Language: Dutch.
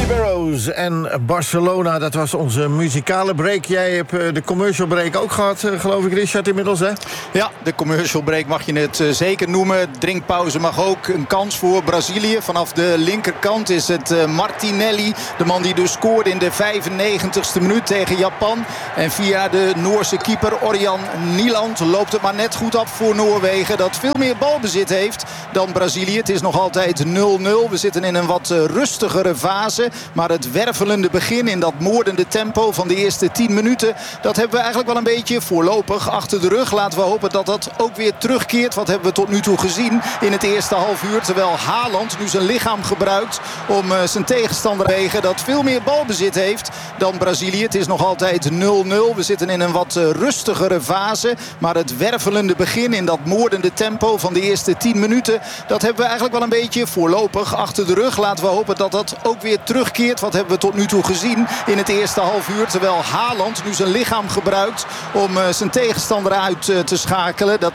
Barrows en Barcelona, dat was onze muzikale break. Jij hebt de commercial break ook gehad, geloof ik, Richard, inmiddels, hè? Ja, de commercial break mag je het zeker noemen. Drinkpauze mag ook. Een kans voor Brazilië. Vanaf de linkerkant is het Martinelli. De man die dus scoorde in de 95ste minuut tegen Japan. En via de Noorse keeper Orjan Nieland loopt het maar net goed af voor Noorwegen. Dat veel meer balbezit heeft dan Brazilië. Het is nog altijd 0-0. We zitten in een wat rustigere fase. Maar het wervelende begin in dat moordende tempo van de eerste 10 minuten... dat hebben we eigenlijk wel een beetje voorlopig achter de rug. Laten we hopen dat dat ook weer terugkeert. Wat hebben we tot nu toe gezien in het eerste half uur. Terwijl Haaland nu zijn lichaam gebruikt om zijn tegenstander te wegen. Dat veel meer balbezit heeft dan Brazilië. Het is nog altijd 0-0. We zitten in een wat rustigere fase. Maar het wervelende begin in dat moordende tempo van de eerste 10 minuten... dat hebben we eigenlijk wel een beetje voorlopig achter de rug. Laten we hopen dat dat ook weer terugkeert. Wat hebben we tot nu toe gezien in het eerste half uur. Terwijl Haaland nu zijn lichaam gebruikt om zijn tegenstander uit te schakelen. Dat